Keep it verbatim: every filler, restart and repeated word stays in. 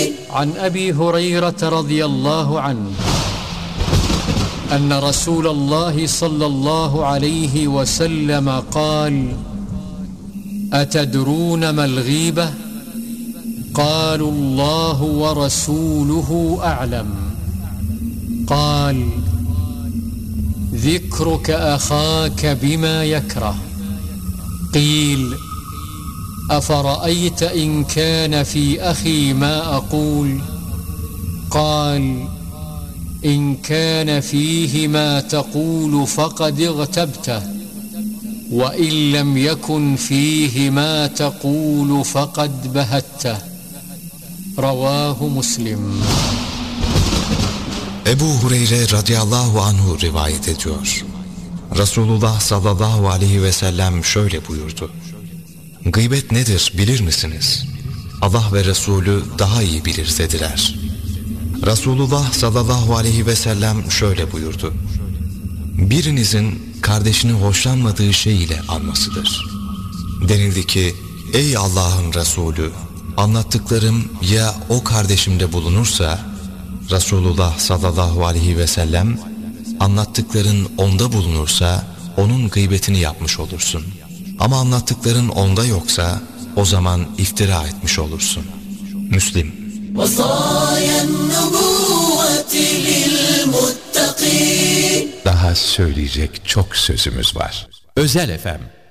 عن أبي هريرة رضي الله عنه أن رسول الله صلى الله عليه وسلم قال أتدرون ما الغيبة؟ قالوا الله ورسوله أعلم. قال ذكرك أخاك بما يكره. قيل أفرأيت إن كان في أخي ما أقول؟ قال إن كان فيه ما تقول فقد اغتبته وإن لم يكن فيه ما تقول فقد بهته. رواه مسلم. Ebu Hureyre radıyallahu anhu rivayet ediyor. Resulullah sallallahu aleyhi ve sellem şöyle buyurdu: Gıybet nedir bilir misiniz? Allah ve Resulü daha iyi bilir dediler. Resulullah sallallahu aleyhi ve sellem şöyle buyurdu: Birinizin kardeşini hoşlanmadığı şey ile anmasıdır. Denildi ki, ey Allah'ın Resulü, anlattıklarım ya o kardeşimde bulunursa? Resulullah sallallahu aleyhi ve sellem, anlattıkların onda bulunursa onun gıybetini yapmış olursun. Ama anlattıkların onda yoksa o zaman iftira etmiş olursun. Müslim. Daha söyleyecek çok sözümüz var. Özel F M